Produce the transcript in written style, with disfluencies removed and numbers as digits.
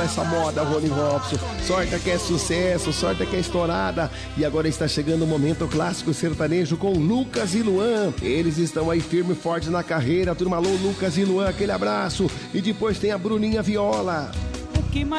essa moda, Rony Robson. Sorte que é sucesso, sorte que é estourada. E agora está chegando o momento clássico sertanejo com Lucas e Luan. Eles estão aí firme e forte na carreira. Turma, alô, Lucas e Luan, aquele abraço. E depois tem a Bruninha Viola.